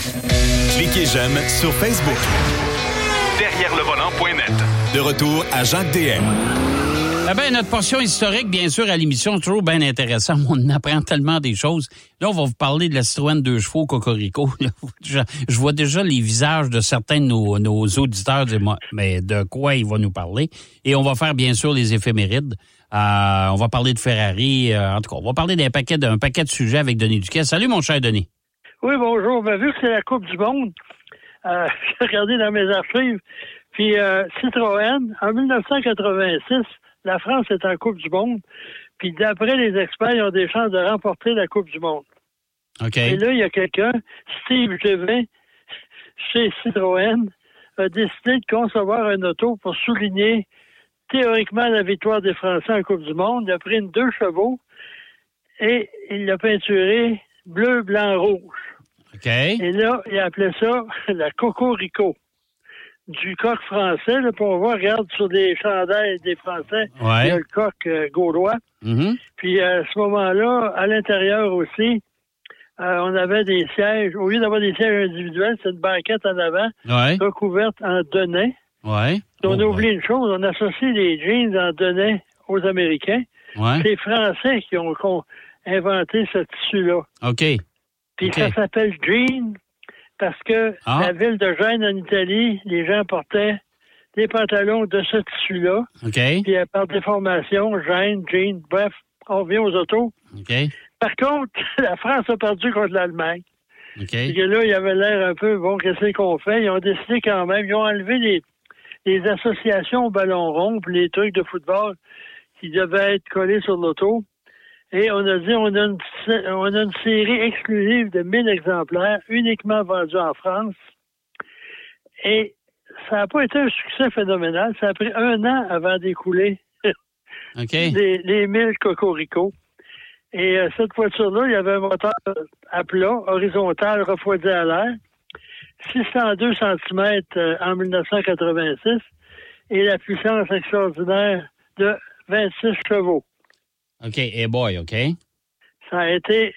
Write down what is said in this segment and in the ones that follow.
Cliquez j'aime sur Facebook. Derrière le volant.net. De retour à Jacques DM. Eh bien, notre portion historique, bien sûr, à l'émission, c'est toujours bien intéressant. On apprend tellement des choses. Là, on va vous parler de la Citroën 2 chevaux Cocorico. Je vois déjà les visages de certains de nos auditeurs dire, mais de quoi il va nous parler? Et on va faire, bien sûr, les éphémérides. On va parler de Ferrari. En tout cas, on va parler d'un paquet de sujets avec Denis Duquet. Salut, mon cher Denis. Oui, bonjour. Vu que c'est la Coupe du Monde, j'ai regardé dans mes archives, puis Citroën, en 1986, la France est en Coupe du Monde, puis d'après les experts, ils ont des chances de remporter la Coupe du Monde. OK. Et là, il y a quelqu'un, Steve Jevin, chez Citroën, a décidé de concevoir un auto pour souligner théoriquement la victoire des Français en Coupe du Monde. Il a pris une 2 chevaux et il l'a peinturé bleu, blanc, rouge. OK. Et là, il appelait ça la Cocorico. Du coq français, là, pour voir, regarde sur des chandails des Français, ouais. Il y a le coq gaulois. Mm-hmm. Puis à ce moment-là, à l'intérieur aussi, on avait des sièges. Au lieu d'avoir des sièges individuels, c'est une banquette en avant, recouverte en Denain. Ouais. On a oublié une chose, on associe les jeans en Denain aux Américains. Ouais. C'est les Français qui ont inventé ce tissu-là. OK. Puis ça s'appelle jean parce que la ville de Gênes, en Italie, les gens portaient des pantalons de ce tissu-là. OK. Puis par déformation, Gênes, jean, bref, on revient aux autos. OK. Par contre, la France a perdu contre l'Allemagne. OK. Et que là, il avait l'air un peu, bon, qu'est-ce qu'on fait? Ils ont décidé quand même, ils ont enlevé les associations au ballon rond, puis les trucs de football qui devaient être collés sur l'auto. Et on a dit, on a une série exclusive de 1000 exemplaires, uniquement vendus en France. Et ça n'a pas été un succès phénoménal. Ça a pris 1 an avant d'écouler les 1000 Cocorico. Et cette voiture-là, il y avait un moteur à plat, horizontal, refroidi à l'air, 602 cm en 1986, et la puissance extraordinaire de 26 chevaux. OK. Hey boy, OK. Ça a été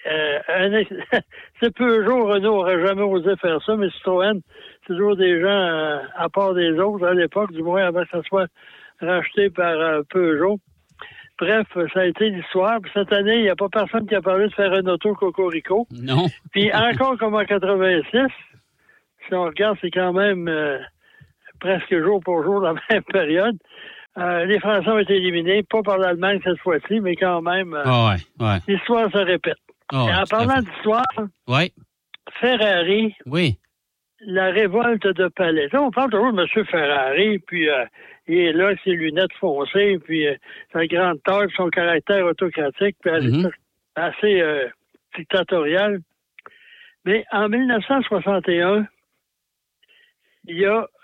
c'est Peugeot, Renault n'aurait jamais osé faire ça, mais Citroën, c'est toujours des gens à part des autres, à l'époque, du moins avant que ça soit racheté par Peugeot. Bref, ça a été l'histoire. Puis cette année, il n'y a pas personne qui a parlé de faire un auto Cocorico. Non. Puis encore comme en 86, si on regarde, c'est quand même presque jour pour jour la même période. Les Français ont été éliminés, pas par l'Allemagne cette fois-ci, mais quand même, l'histoire se répète. Et en parlant d'histoire, Ferrari, la révolte de Palais. Là, on parle toujours de M. Ferrari, puis il est là avec ses lunettes foncées, puis sa grande taille, son caractère autocratique, puis assez dictatorial. Mais en 1961, il y a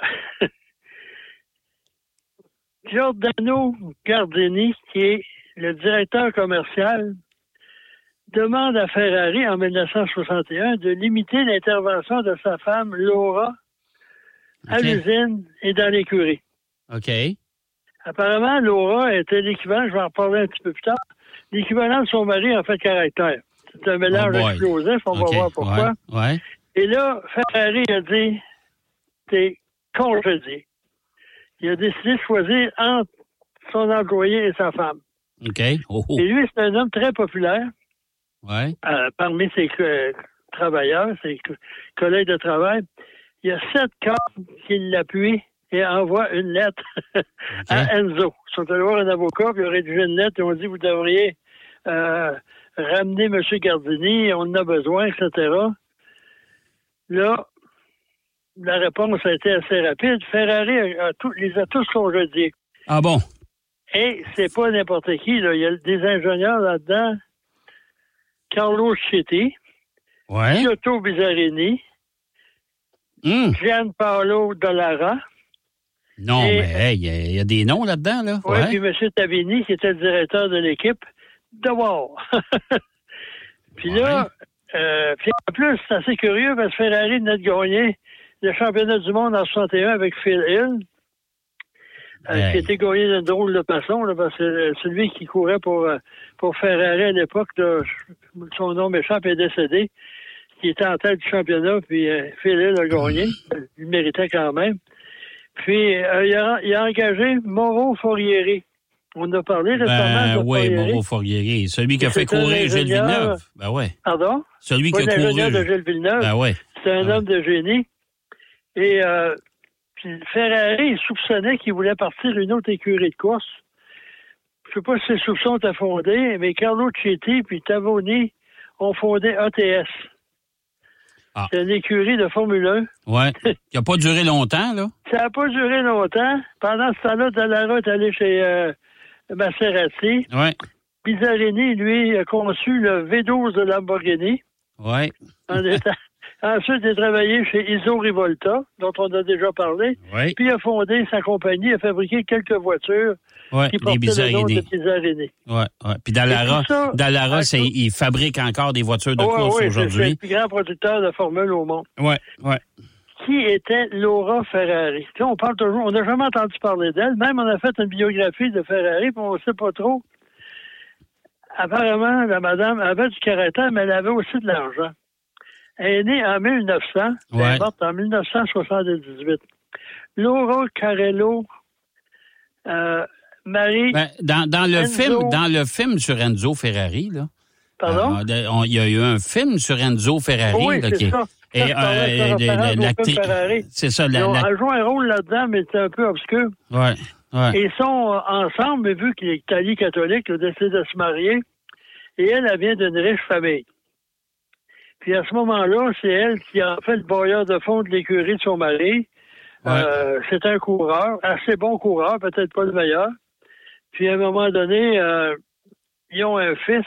Giordano Gardini, qui est le directeur commercial, demande à Ferrari en 1961 de limiter l'intervention de sa femme Laura à l'usine et dans l'écurie. OK. Apparemment, Laura était l'équivalent, je vais en reparler un petit peu plus tard, l'équivalent de son mari en fait de caractère. C'est un mélange explosif, on va voir pourquoi. Ouais. Et là, Ferrari a dit, t'es congédié. Il a décidé de choisir entre son employé et sa femme. OK. Et lui, c'est un homme très populaire. Ouais. Parmi ses travailleurs, ses collègues de travail. Il y a 7 cadres qui l'appuient et envoient une lettre à Enzo. Ils sont allés voir un avocat, puis ils ont rédigé une lettre et ont dit, vous devriez ramener M. Gardini, on en a besoin, etc. Là, la réponse a été assez rapide. Ferrari les a tous congédiés. Ah bon? Et c'est pas n'importe qui, là. Il y a des ingénieurs là-dedans. Carlo Chetti, Giotto Bizzarini, Gianpaolo Dallara. Non, mais il y a des noms là-dedans, là. Oui, puis M. Tabini, qui était le directeur de l'équipe, de War. Puis là, puis en plus, c'est assez curieux parce que Ferrari venait de gagner le championnat du monde en 61 avec Phil Hill, qui était gagné d'une drôle de façon, là, parce que celui qui courait pour Ferrari à l'époque, son nom m'échappe, est décédé. qui était en tête du championnat, puis Phil a gagné. Il méritait quand même. Puis, il a engagé Mauro Forrieri. On a parlé récemment de oui, Forrieri. Mauro Forrieri. Celui qui a fait courir Gilles Villeneuve. Ben ouais. Pardon? Celui qui a couru. L'ingénieur de Gilles Villeneuve. Ben ouais. C'est un homme de génie. Et puis Ferrari, il soupçonnait qu'il voulait partir une autre écurie de course. Je sais pas si ces soupçons étaient fondés, mais Carlo Chetti puis Tavoni ont fondé ATS. Ah. C'est une écurie de Formule 1. Ouais. Qui n'a pas duré longtemps, là. Ça n'a pas duré longtemps. Pendant ce temps-là, Dallara est allé chez Maserati. Ouais. Bizzarini, lui, a conçu le V12 de Lamborghini. Ouais. Ensuite, il a travaillé chez Iso Rivolta, dont on a déjà parlé. Ouais. Puis il a fondé sa compagnie, a fabriqué quelques voitures qui portaient le nom de Bizzarini. Ouais. Puis Dallara, il fabrique encore des voitures de course aujourd'hui. C'est le plus grand producteur de Formule au monde. Ouais. Qui était Laura Ferrari? Tu sais, on parle toujours, on n'a jamais entendu parler d'elle. Même on a fait une biographie de Ferrari, puis on ne sait pas trop. Apparemment, la madame avait du caractère, mais elle avait aussi de l'argent. Elle est née en 1900, elle est morte en 1978. Laura Carello, Marie. Dans le film sur Enzo Ferrari, là. Pardon? Il y a eu un film sur Enzo Ferrari. Oui, là, c'est ça. Et l'actrice. C'est ça, elle joue un rôle là-dedans, mais c'est un peu obscur. Ouais. Et ils sont ensemble, mais vu qu'il est Italie catholique, il a décidé de se marier. Et elle vient d'une riche famille. Puis à ce moment-là, c'est elle qui a fait le bailleur de fond de l'écurie de son mari. Ouais. C'est un coureur, assez bon coureur, peut-être pas le meilleur. Puis à un moment donné, ils ont un fils,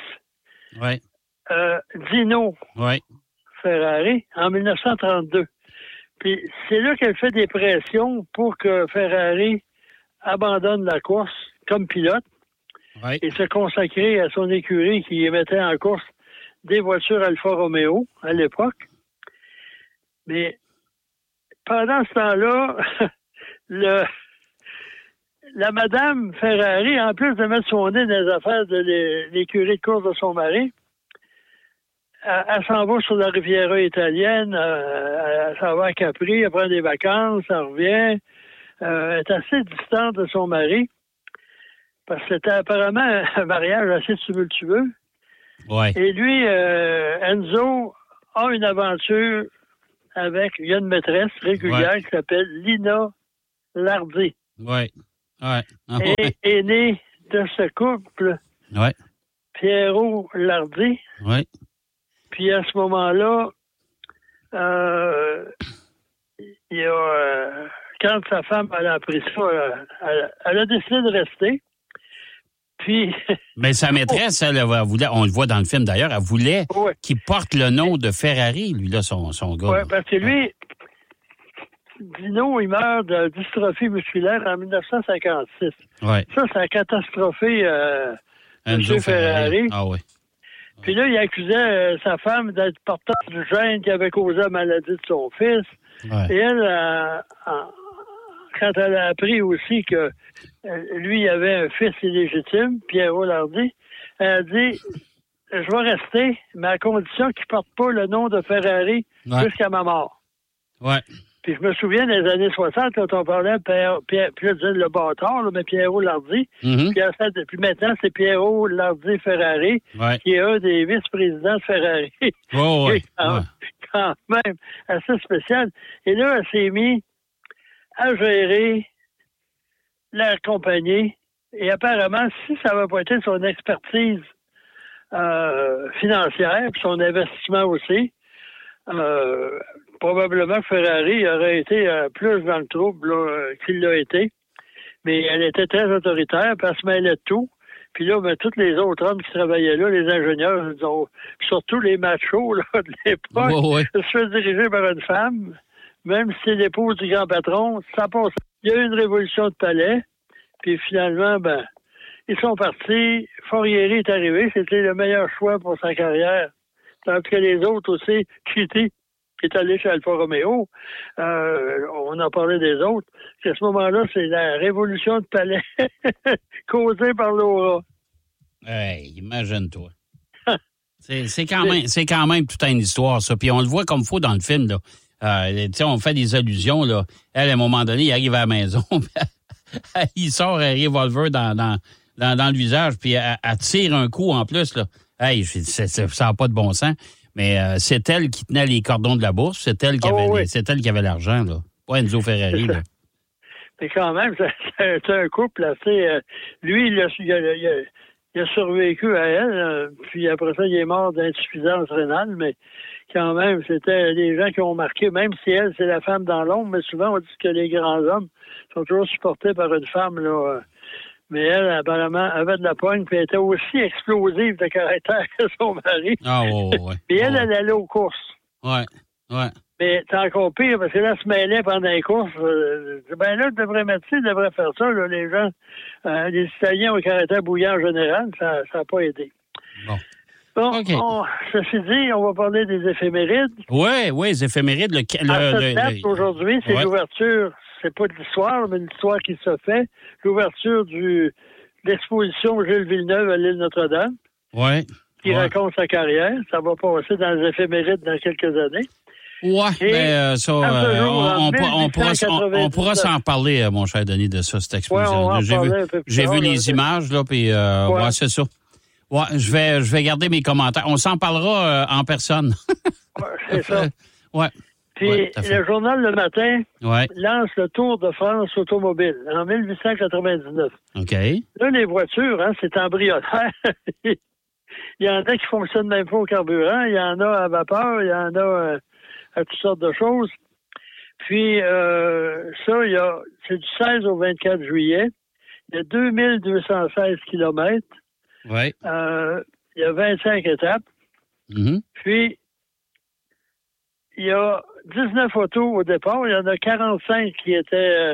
Dino Ferrari, en 1932. Puis c'est là qu'elle fait des pressions pour que Ferrari abandonne la course comme pilote et se consacrer à son écurie qui mettait en course des voitures Alfa Romeo à l'époque. Mais pendant ce temps-là, la madame Ferrari, en plus de mettre son nez dans les affaires de l'écurie de course de son mari, elle s'en va sur la Riviera italienne, elle s'en va à Capri, elle prend des vacances, elle revient. Elle est assez distante de son mari, parce que c'était apparemment un mariage assez tumultueux. Ouais. Et lui, Enzo, a une aventure avec une maîtresse régulière qui s'appelle Lina Lardi. Oui. Et est né de ce couple Piero Lardi. Oui. Puis à ce moment-là, il y a quand sa femme elle a appris ça, elle a décidé de rester. Puis. Mais sa maîtresse, elle voulait, on le voit dans le film d'ailleurs, elle voulait qu'il porte le nom de Ferrari, lui, là, son gars. Oui, parce que lui, Dino, il meurt de dystrophie musculaire en 1956. Ouais. Ça a catastrophé Enzo Ferrari. Ah oui. Puis là, il accusait sa femme d'être porteur du gène qui avait causé la maladie de son fils. Ouais. Et elle, quand elle a appris aussi que lui avait un fils illégitime, Piero Lardi, elle a dit « Je vais rester, mais à condition qu'il ne porte pas le nom de Ferrari jusqu'à ma mort. » Ouais. Puis je me souviens des années 60, quand on parlait de Pierre, puis là, je disais le bâtard, là, mais Piero Lardi. Mm-hmm. Puis maintenant, c'est Piero Lardi Ferrari, qui est un des vice-présidents de Ferrari. Quand même, assez spécial. Et là, elle s'est mise à gérer la compagnie. Et apparemment, si ça n'avait pas été son expertise financière, puis son investissement aussi, probablement Ferrari aurait été plus dans le trouble qu'il l'a été. Mais elle était très autoritaire, puis elle se mêlait de tout. Puis là, tous les autres hommes qui travaillaient là, les ingénieurs, surtout les machos là, de l'époque, se faisaient diriger par une femme, même si c'est l'épouse du grand patron, ça passe. Il y a eu une révolution de palais, puis finalement, ils sont partis. Forrieri est arrivé, c'était le meilleur choix pour sa carrière. Tandis que les autres aussi, Chetti, qui est allé chez Alfa Romeo, on en parlait des autres. À ce moment-là, c'est la révolution de palais causée par Laura. Hey, imagine-toi. C'est quand même toute une histoire, ça. Puis on le voit comme faut dans le film, là. On fait des allusions, là. Elle, à un moment donné, il arrive à la maison, il sort un revolver dans le visage, puis elle tire un coup en plus, là. Hey, ça n'a pas de bon sens. Mais c'est elle qui tenait les cordons de la bourse, c'est elle qui avait l'argent, là. Pas Enzo Ferrari, là. Mais quand même, c'est un couple assez... lui, il a survécu à elle, puis après ça, il est mort d'insuffisance rénale, mais quand même, c'était des gens qui ont marqué, même si elle, c'est la femme dans l'ombre, mais souvent, on dit que les grands hommes sont toujours supportés par une femme, là. Mais elle, apparemment, avait de la pogne, puis elle était aussi explosive de caractère que son mari. Ah, ouais. Puis elle allait aux courses. Ouais. Mais c'est encore pire, parce que là, elle se mêlait pendant les courses. Ben là, tu devrais mettre ça, tu devrais faire ça, là, les gens. Les Italiens au caractère bouillant en général, ça n'a pas aidé. Bon, okay. Ceci dit, on va parler des éphémérides. Oui, les éphémérides. Cette date, aujourd'hui, c'est l'ouverture, c'est pas de l'histoire, mais l'histoire qui se fait. L'ouverture de l'exposition Gilles Villeneuve à l'île Notre-Dame. Oui. Qui raconte sa carrière. Ça va passer dans les éphémérides dans quelques années. Oui, mais ça, on pourra s'en parler, mon cher Denis, de ça, cette exposition. J'ai vu les images, là, puis c'est ça. Ouais, je vais garder mes commentaires. On s'en parlera en personne. C'est ça. Ouais. Puis le journal Le Matin lance le Tour de France automobile en 1899. OK. Là, les voitures, c'est embryonnaire. Il y en a qui fonctionnent même pas au carburant. Il y en a à vapeur. Il y en a à toutes sortes de choses. Puis, c'est du 16 au 24 juillet. Il y a 2216 kilomètres. Oui. Il y a 25 étapes. Mm-hmm. Puis, il y a 19 autos au départ. Il y en a 45 qui étaient...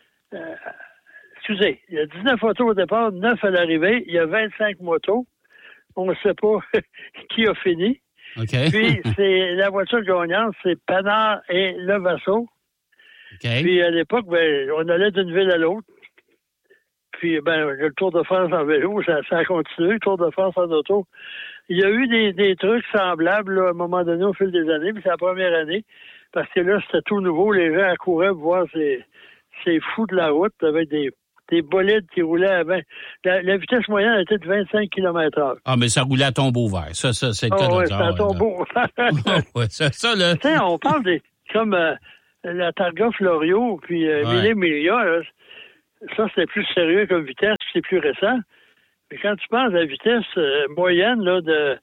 il y a 19 autos au départ, 9 à l'arrivée. Il y a 25 motos. On ne sait pas qui a fini. Okay. Puis, c'est la voiture gagnante, c'est Panard et Levasseur. Okay. Puis, à l'époque, on allait d'une ville à l'autre. Puis, le Tour de France en vélo, ça a continué, le Tour de France en auto. Il y a eu des trucs semblables, là, à un moment donné, au fil des années, puis c'est la première année, parce que là, c'était tout nouveau. Les gens accouraient pour voir ces fous de la route avec des bolides qui roulaient à 20. La vitesse moyenne était de 25 km/h. Ah, mais ça roulait à tombeau vert. Ça, c'est le cas de c'est à tombeau. Ouais, ça, là. Tu sais, on parle comme la Targa Florio, puis Mille Miglia, là, ça, c'était plus sérieux comme vitesse, c'est plus récent. Mais quand tu penses à la vitesse moyenne là, de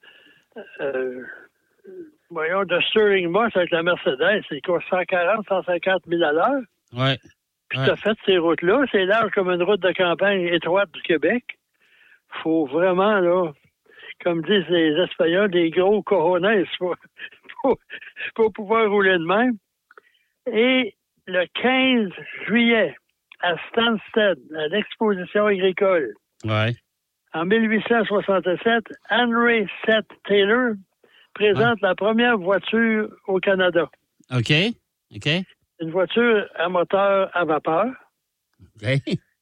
Stirling Moss avec la Mercedes, c'est quoi, 140-150 000 à l'heure? Oui. Puis tu as fait ces routes-là, c'est large comme une route de campagne étroite du Québec. Faut vraiment, là, comme disent les Espagnols, des gros cojones pour pouvoir rouler de même. Et le 15 juillet, à Stansted, à l'exposition agricole, en 1867, Henry Seth Taylor présente la première voiture au Canada. OK. Une voiture à moteur à vapeur. OK.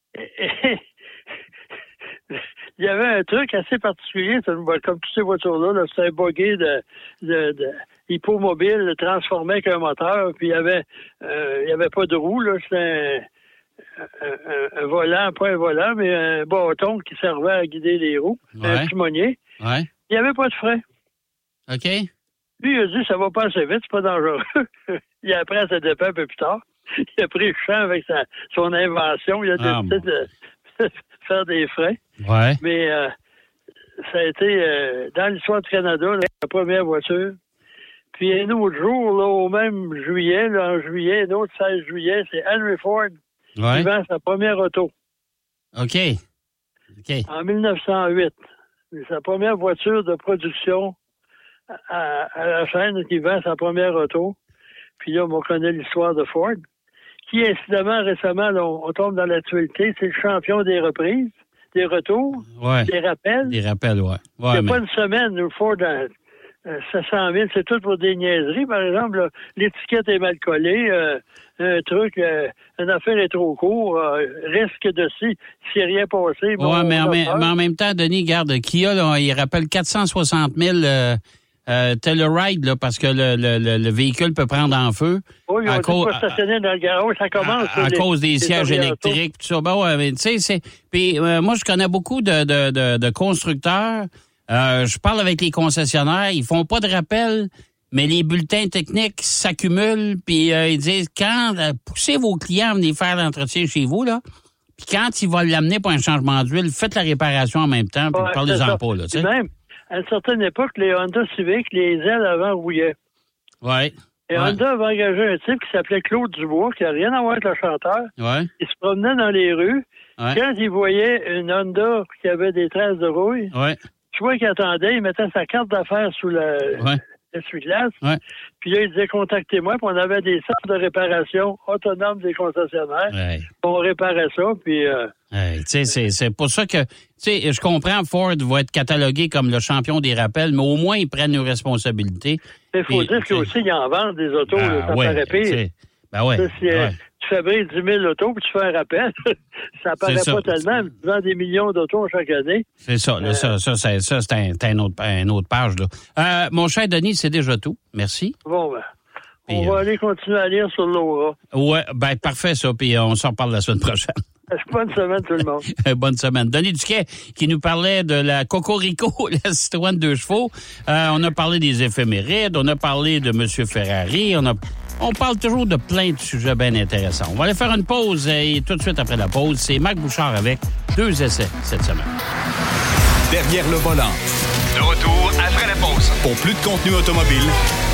Il y avait un truc assez particulier, comme toutes ces voitures-là, c'est un buggy de hippomobile transformé avec un moteur, puis il y avait pas de roue, là, c'était un volant, pas un volant, mais un bâton qui servait à guider les roues, un timonier. Ouais. Il n'y avait pas de frein. OK. Lui, il a dit, ça va pas assez vite, c'est pas dangereux. Il a appris à se dépeindre un peu plus tard. Il a pris le champ avec son invention. Il a décidé de faire des freins. Ouais. Mais ça a été, dans l'histoire du Canada, la première voiture. Puis un autre jour, là, au même juillet, en juillet, un autre 16 juillet, c'est Henry Ford qui vend sa première auto. OK. En 1908. C'est sa première voiture de production à la chaîne qui vend sa première auto. Puis là, on connaît l'histoire de Ford, qui, incidemment, récemment, là, on tombe dans l'actualité, c'est le champion des reprises, des retours, des rappels. Des rappels, Il n'y a pas une semaine où Ford 700 000, c'est tout pour des niaiseries. Par exemple, là, l'étiquette est mal collée, un truc, une affaire est trop court, risque de si rien passé. Oui, mais en même temps, Denis, garde, Kia, là, il rappelle 460 000 Telluride, là, parce que le véhicule peut prendre en feu. Oui, ils ont pas stationné dans le garage, ça commence. À cause des sièges électriques, tout ça. Ben ouais, mais tu sais, c'est... Puis moi, je connais beaucoup de constructeurs. Je parle avec les concessionnaires, ils font pas de rappel, mais les bulletins techniques s'accumulent, puis ils disent, poussez vos clients à venir faire l'entretien chez vous, là, puis quand ils vont l'amener pour un changement d'huile, faites la réparation en même temps, puis parlez-en pas, là, tu sais. Même, à une certaine époque, les Honda Civic, les ailes avant rouillaient. Oui. Et Honda avait engagé un type qui s'appelait Claude Dubois, qui n'a rien à voir avec le chanteur. Ouais. Il se promenait dans les rues. Ouais. Quand il voyait une Honda qui avait des traces de rouille, tu vois qu'il attendait, il mettait sa carte d'affaires sous l'essuie-glace. Ouais. Puis là, il disait, contactez-moi. Puis on avait des centres de réparation autonomes des concessionnaires. Ouais. On réparait ça, puis... tu sais, c'est pour ça que... Tu sais, je comprends, Ford va être catalogué comme le champion des rappels, mais au moins, ils prennent une responsabilité. Il faut dire qu'aussi, ils en vendent des autos, ça paraît pire. Ben ouais. Tu fabriques 10 000 autos puis tu fais un rappel. Ça paraît pas tellement. Tu vends des millions d'autos chaque année. C'est ça. Là, ça c'est un autre page. Là. Mon cher Denis, c'est déjà tout. Merci. Bon, on va aller continuer à lire sur l'Aura. Ouais, ben parfait ça. Puis on s'en reparle la semaine prochaine. Bonne semaine tout le monde. Bonne semaine. Denis Duquet qui nous parlait de la Cocorico, la Citroën 2 chevaux. On a parlé des éphémérides, on a parlé de M. Ferrari, on parle toujours de plein de sujets bien intéressants. On va aller faire une pause et tout de suite après la pause, c'est Marc Bouchard avec 2 essais cette semaine. Derrière le volant. De retour après la pause. Pour plus de contenu automobile,